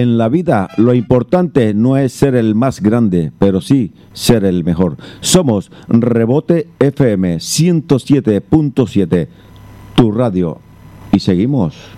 En la vida lo importante no es ser el más grande, pero sí ser el mejor. Somos Rebote FM 107.7, tu radio. Y seguimos.